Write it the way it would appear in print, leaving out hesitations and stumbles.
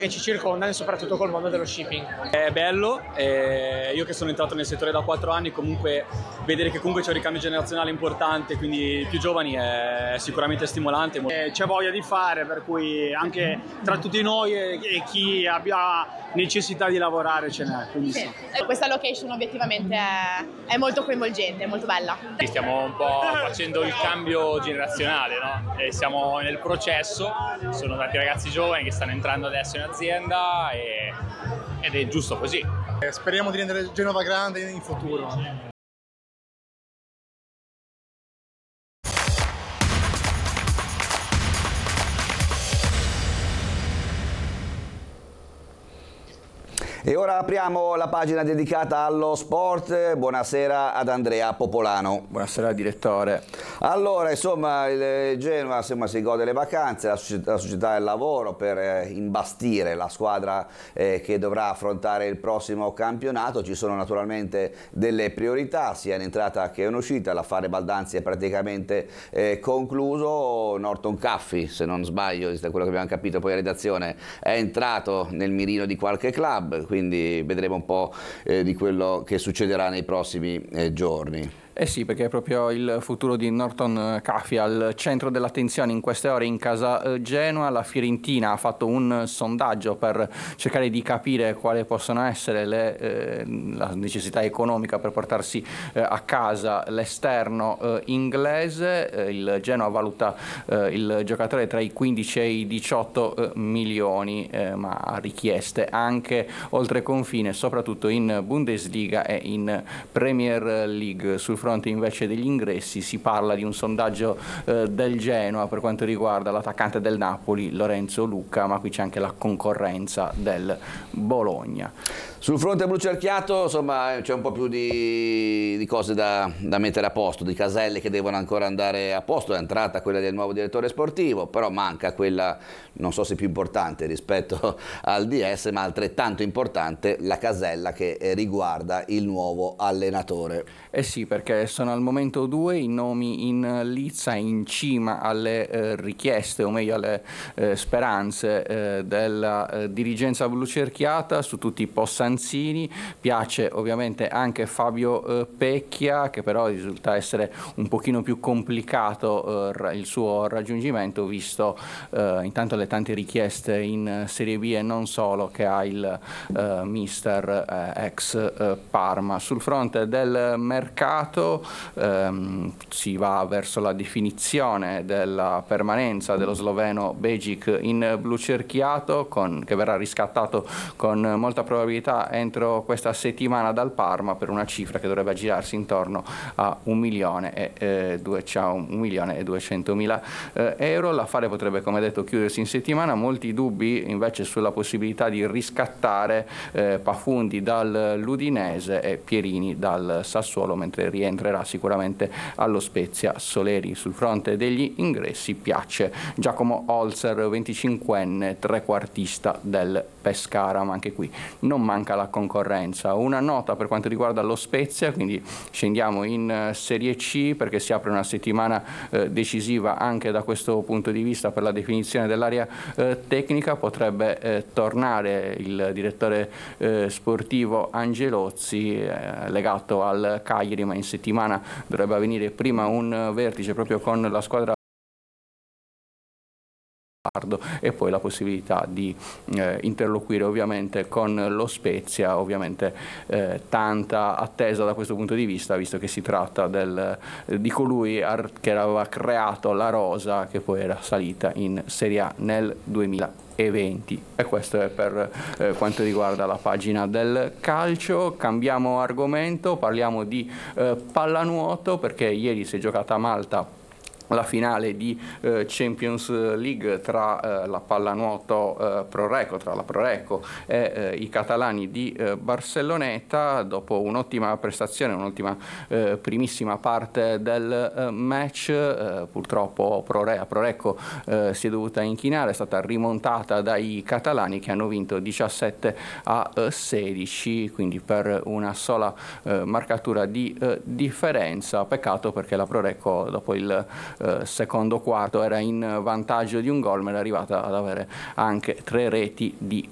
che ci circondano, soprattutto col mondo dello shipping. È bello, io che sono entrato nel settore da 4 anni, comunque vedere che comunque c'è un ricambio generazionale importante, quindi più giovani, è sicuramente stimolante. C'è voglia di fare, per cui anche tra tutti noi e chi abbia necessità di lavorare ce n'è. Quindi sì. Questa location obiettivamente è molto coinvolgente, è molto bella. Stiamo un po' facendo il cambio generazionale, no? E siamo nel processo, sono tanti ragazzi giovani che stanno entrando adesso in azienda ed è giusto così. Speriamo di rendere Genova grande in futuro. E ora apriamo la pagina dedicata allo sport. Buonasera ad Andrea Popolano. Buonasera direttore. Allora, insomma, il Genoa si gode le vacanze, la società del lavoro per imbastire la squadra che dovrà affrontare il prossimo campionato. Ci sono naturalmente delle priorità, sia in entrata che in uscita. L'affare Baldanzi è praticamente concluso. Norton Caffi, se non sbaglio, da quello che abbiamo capito poi in redazione, è entrato nel mirino di qualche club, quindi vedremo un po' di quello che succederà nei prossimi giorni. Eh sì, perché è proprio il futuro di Norton Caffi al centro dell'attenzione in queste ore in casa Genoa. La Fiorentina ha fatto un sondaggio per cercare di capire quali possono essere la necessità economica per portarsi a casa l'esterno inglese. Il Genoa valuta il giocatore tra i 15 e i 18 milioni, ma ha richieste anche oltre confine, soprattutto in Bundesliga e in Premier League. Sul fronte invece degli ingressi si parla di un sondaggio del Genoa per quanto riguarda l'attaccante del Napoli Lorenzo Lucca, ma qui c'è anche la concorrenza del Bologna. Sul fronte blu cerchiato, insomma, c'è un po' più di cose da mettere a posto, di caselle che devono ancora andare a posto. È entrata quella del nuovo direttore sportivo, però manca quella, non so se più importante rispetto al DS, ma altrettanto importante, la casella che riguarda il nuovo allenatore. Eh sì, perché sono al momento 2 i nomi in lizza, in cima alle richieste, o meglio alle speranze della dirigenza blucerchiata, su tutti i possanzini. Piace ovviamente anche Fabio Pecchia, che però risulta essere un pochino più complicato il suo raggiungimento, visto intanto le tante richieste in Serie B e non solo che ha il mister ex Parma. Sul fronte del mercato si va verso la definizione della permanenza dello sloveno Begic in blucerchiato, che verrà riscattato con molta probabilità entro questa settimana dal Parma per una cifra che dovrebbe aggirarsi intorno a 1.200.000 euro. L'affare potrebbe, come detto, chiudersi in settimana. Molti dubbi invece sulla possibilità di riscattare Pafundi dall'Udinese e Pierini dal Sassuolo, mentre rientrerà sicuramente allo Spezia Soleri. Sul fronte degli ingressi piace Giacomo Holzer, 25enne, trequartista del Pescara, ma anche qui non manca la concorrenza. Una nota per quanto riguarda lo Spezia, quindi scendiamo in Serie C perché si apre una settimana decisiva anche da questo punto di vista per la definizione dell'area tecnica. Potrebbe tornare il direttore sportivo Angelozzi, legato al Cagliari, ma in settimana dovrebbe avvenire prima un vertice proprio con la squadra e poi la possibilità di interloquire ovviamente con lo Spezia, ovviamente tanta attesa da questo punto di vista, visto che si tratta di colui che aveva creato la rosa che poi era salita in Serie A nel 2020. E questo è per quanto riguarda la pagina del calcio. Cambiamo argomento, parliamo di pallanuoto, perché ieri si è giocata a Malta la finale di Champions League tra la pallanuoto Proreco, tra la Proreco e i catalani di Barcelloneta. Dopo un'ottima prestazione, un'ottima primissima parte del match, purtroppo a Proreco si è dovuta inchinare, è stata rimontata dai catalani che hanno vinto 17-16, quindi per una sola marcatura di differenza. Peccato perché la Proreco dopo il secondo quarto era in vantaggio di un gol, ma era arrivata ad avere anche 3 reti di